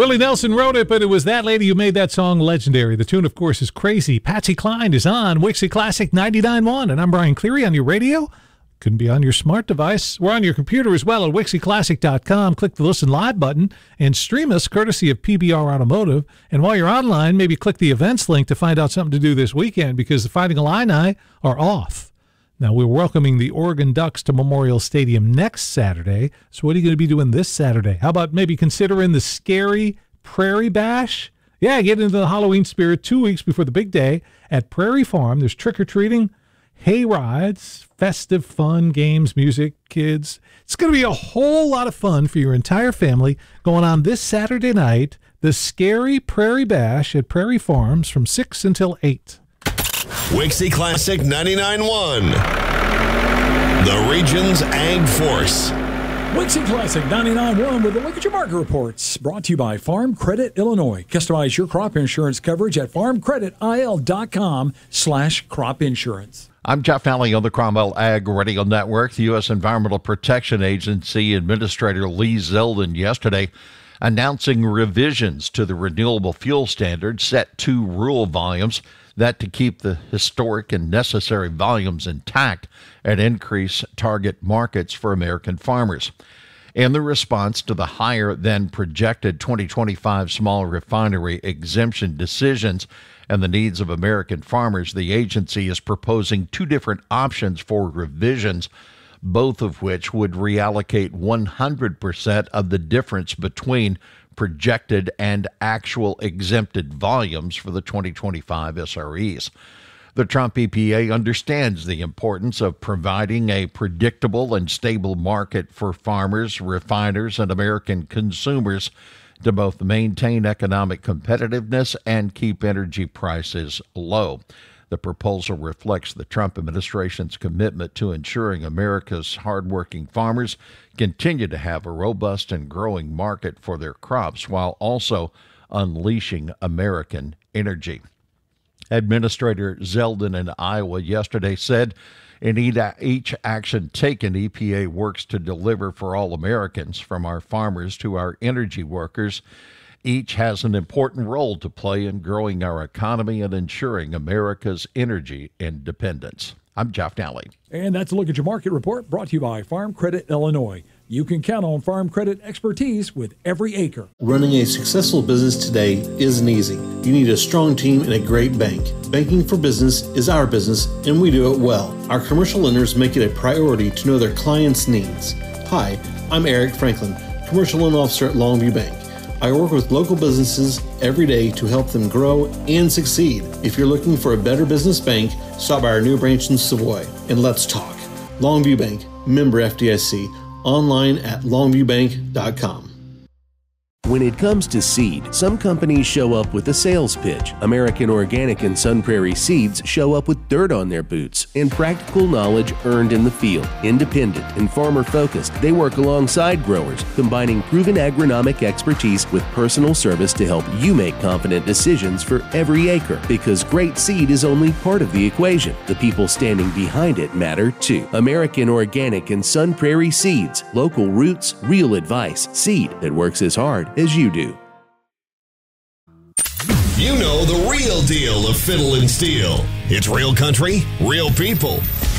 Willie Nelson wrote it, but it was that lady who made that song legendary. The tune, of course, is Crazy. Patsy Cline is on Wixie Classic 99.1, and I'm Brian Cleary on your radio. Couldn't be on your smart device. We're on your computer as well at WixieClassic.com. Click the Listen Live button and stream us courtesy of PBR Automotive. And while you're online, maybe click the events link to find out something to do this weekend because the Fighting Illini are off. Now, we're welcoming the Oregon Ducks to Memorial Stadium next Saturday. So what are you going to be doing this Saturday? How about maybe considering the scary Prairie Bash? Yeah, get into the Halloween spirit 2 weeks before the big day at Prairie Farm. There's trick-or-treating, hay rides, festive fun, games, music, kids. It's going to be a whole lot of fun for your entire family going on this Saturday night, the Scary Prairie Bash at Prairie Farms from 6 until 8. Wixie Classic 99.1, the region's Ag Force. Wixie Classic 99.1 with the Look at Your Market Reports, brought to you by Farm Credit Illinois. Customize your crop insurance coverage at farmcreditil.com/crop insurance. I'm Jeff Nally on the Cromwell Ag Radio Network. The U.S. Environmental Protection Agency Administrator Lee Zeldin yesterday announcing revisions to the renewable fuel standard set 2 rule volumes that to keep the historic and necessary volumes intact and increase target markets for American farmers. In the response to the higher than projected 2025 small refinery exemption decisions and the needs of American farmers, the agency is proposing 2 different options for revisions, both of which would reallocate 100% of the difference between projected and actual exempted volumes for the 2025 SREs. The Trump EPA understands the importance of providing a predictable and stable market for farmers, refiners, and American consumers to both maintain economic competitiveness and keep energy prices low. The proposal reflects the Trump administration's commitment to ensuring America's hardworking farmers continue to have a robust and growing market for their crops while also unleashing American energy. Administrator Zeldin in Iowa yesterday said, in each action taken, EPA works to deliver for all Americans, from our farmers to our energy workers. Each has an important role to play in growing our economy and ensuring America's energy independence. I'm Jeff Nally. And that's a Look at Your Market Report brought to you by Farm Credit Illinois. You can count on Farm Credit expertise with every acre. Running a successful business today isn't easy. You need a strong team and a great bank. Banking for business is our business, and we do it well. Our commercial lenders make it a priority to know their clients' needs. Hi, I'm Eric Franklin, Commercial Loan Officer at Longview Bank. I work with local businesses every day to help them grow and succeed. If you're looking for a better business bank, stop by our new branch in Savoy and let's talk. Longview Bank, member FDIC, online at longviewbank.com. When it comes to seed, some companies show up with a sales pitch. American Organic and Sun Prairie Seeds show up with dirt on their boots and practical knowledge earned in the field. Independent and farmer-focused, they work alongside growers, combining proven agronomic expertise with personal service to help you make confident decisions for every acre. Because great seed is only part of the equation. The people standing behind it matter too. American Organic and Sun Prairie Seeds. Local roots, real advice. Seed that works as hard as you do. You know the real deal of Fiddle and Steel. It's real country, real people,